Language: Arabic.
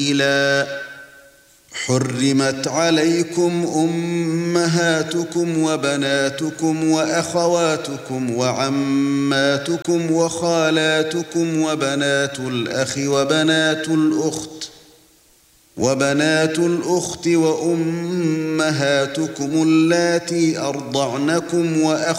سبيلا حرمت عليكم أمهاتكم وبناتكم وأخواتكم وعماتكم وخالاتكم وبنات الأخ وبنات الأخت وأمهاتكم اللاتي أرضعنكم